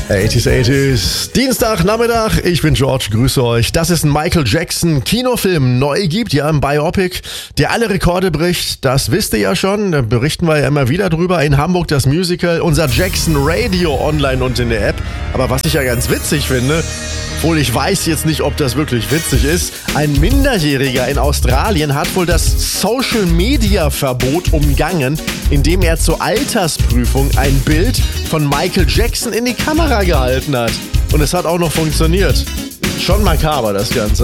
80s. Dienstagnachmittag, ich bin George, grüße euch. Das ist ein Michael Jackson Kinofilm neu gibt, ja, ein Biopic, der alle Rekorde bricht. Das wisst ihr ja schon, da berichten wir ja immer wieder drüber. In Hamburg das Musical, unser Jackson Radio online und in der App. Aber was ich ja ganz witzig finde, obwohl ich weiß jetzt nicht, ob das wirklich witzig ist, ein Minderjähriger in Australien hat wohl das Social-Media-Verbot umgangen, indem er zur Altersprüfung ein Bild von Michael Jackson in die Kamera gehalten hat. Und es hat auch noch funktioniert. Schon makaber, das Ganze.